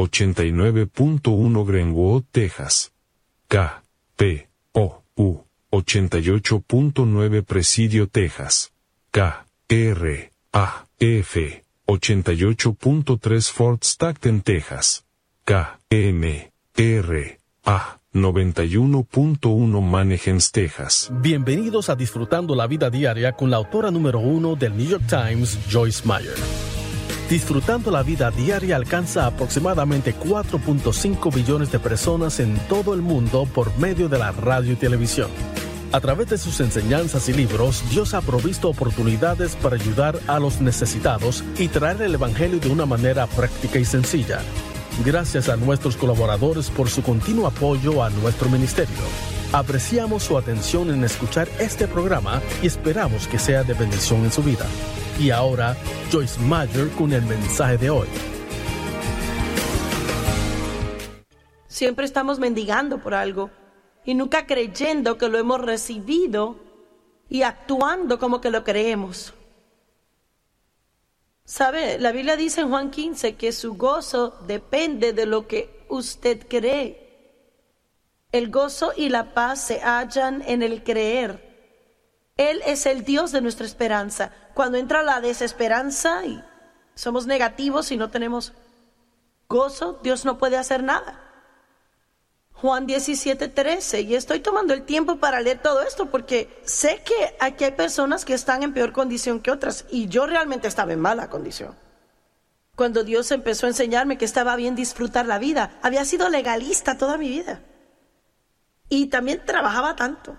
89.1 Greenwood, Texas. KPOU 88.9 Presidio, Texas. KRAF 88.3 Fort Stockton, Texas. KMRA 91.1 Manahems, Texas. Bienvenidos a Disfrutando la Vida Diaria con la autora número 1 del New York Times, Joyce Meyer. Disfrutando la Vida Diaria alcanza aproximadamente 4.5 billones de personas en todo el mundo por medio de la radio y televisión. A través de sus enseñanzas y libros, Dios ha provisto oportunidades para ayudar a los necesitados y traer el Evangelio de una manera práctica y sencilla. Gracias a nuestros colaboradores por su continuo apoyo a nuestro ministerio. Apreciamos su atención en escuchar este programa y esperamos que sea de bendición en su vida. Y ahora, Joyce Meyer con el mensaje de hoy. Siempre estamos mendigando por algo y nunca creyendo que lo hemos recibido y actuando como que lo creemos. ¿Sabe? La Biblia dice en Juan 15 que su gozo depende de lo que usted cree. El gozo y la paz se hallan en el creer. Él es el Dios de nuestra esperanza. Cuando entra la desesperanza y somos negativos y no tenemos gozo, Dios no puede hacer nada. Juan 17:13, y estoy tomando el tiempo para leer todo esto porque sé que aquí hay personas que están en peor condición que otras y yo realmente estaba en mala condición. Cuando Dios empezó a enseñarme que estaba bien disfrutar la vida, había sido legalista toda mi vida y también trabajaba tanto.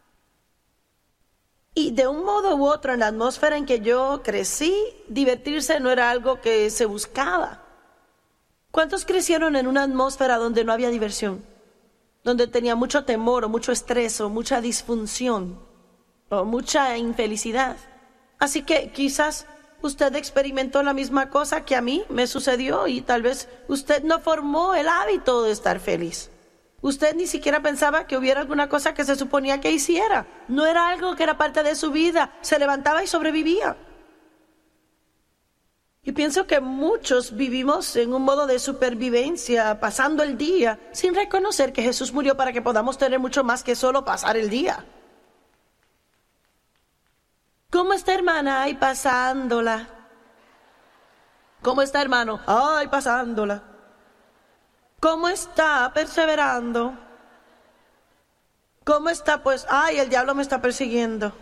Y de un modo u otro, en la atmósfera en que yo crecí, divertirse no era algo que se buscaba. ¿Cuántos crecieron en una atmósfera donde no había diversión? Donde tenía mucho temor, o mucho estrés, o mucha disfunción, o mucha infelicidad. Así que quizás usted experimentó la misma cosa que a mí me sucedió y tal vez usted no formó el hábito de estar feliz. Usted ni siquiera pensaba que hubiera alguna cosa que se suponía que hiciera. No era algo que era parte de su vida. Se levantaba y sobrevivía. Y pienso que muchos vivimos en un modo de supervivencia, pasando el día, sin reconocer que Jesús murió para que podamos tener mucho más que solo pasar el día. ¿Cómo está, hermana? Ay, pasándola. ¿Cómo está, hermano? Ay, pasándola. ¿Cómo está? Perseverando. ¿Cómo está? Pues, ay, el diablo me está persiguiendo.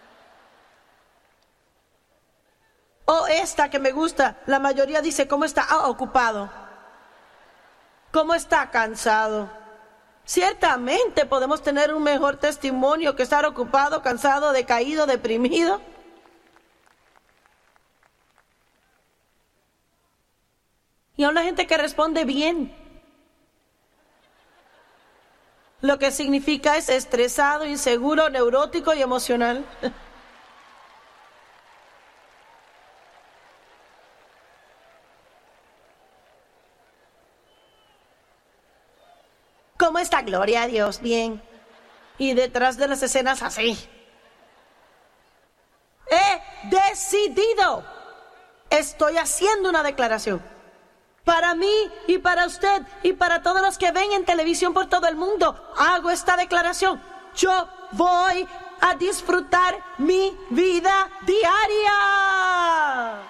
O esta que me gusta, la mayoría dice, ¿cómo está? Ah, ocupado. ¿Cómo está? Cansado. Ciertamente podemos tener un mejor testimonio que estar ocupado, cansado, decaído, deprimido. Y a una gente que responde bien. Lo que significa es estresado, inseguro, neurótico y emocional. ¿Cómo está? Gloria a Dios, bien. Y detrás de las escenas así. He decidido. Estoy haciendo una declaración. Para mí y para usted y para todos los que ven en televisión por todo el mundo, hago esta declaración. Yo voy a disfrutar mi vida diaria.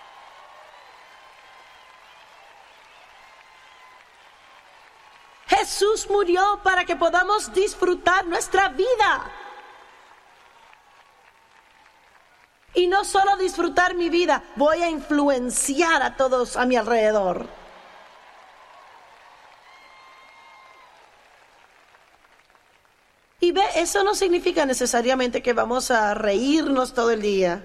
Jesús murió para que podamos disfrutar nuestra vida. Y no solo disfrutar mi vida, voy a influenciar a todos a mi alrededor. Y ve, eso no significa necesariamente que vamos a reírnos todo el día.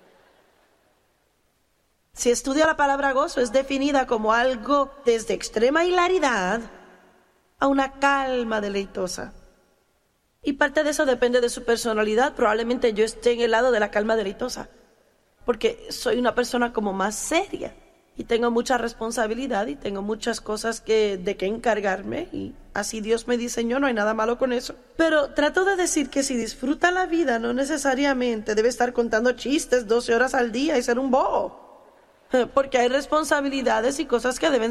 Si estudia la palabra gozo, es definida como algo desde extrema hilaridad a una calma deleitosa. Y parte de eso depende de su personalidad. Probablemente yo esté en el lado de la calma deleitosa, porque soy una persona como más seria y tengo mucha responsabilidad y tengo muchas cosas de que encargarme y así Dios me diseñó, no hay nada malo con eso. Pero trato de decir que si disfruta la vida no necesariamente debe estar contando chistes 12 horas al día y ser un bobo, porque hay responsabilidades y cosas que deben